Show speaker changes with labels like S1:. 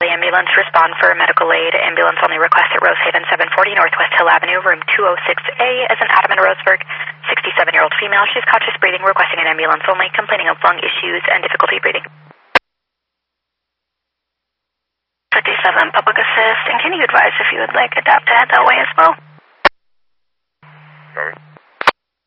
S1: The ambulance respond for medical aid. Ambulance only request at Rosehaven 740 Northwest Hill Avenue, room 206A, as an Adam in Roseburg, 67-year-old female. She's conscious breathing, requesting an ambulance only, complaining of lung issues and difficulty breathing. 57 Public Assist, and can you advise if you would like ADAPT to head that way as well?
S2: Sorry.